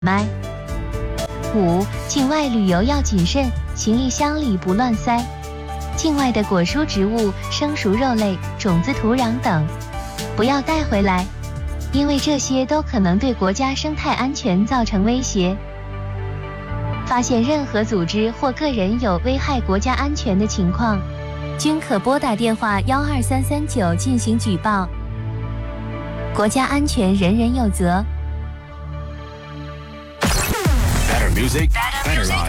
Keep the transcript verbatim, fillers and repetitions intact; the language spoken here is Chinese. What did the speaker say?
买。五、境外旅游要谨慎，行李箱里不乱塞。境外的果蔬植物、生熟肉类、种子、土壤等，不要带回来，因为这些都可能对国家生态安全造成威胁。发现任何组织或个人有危害国家安全的情况，均可拨打电话幺二三三九进行举报。国家安全人人有责。 Better music, better life.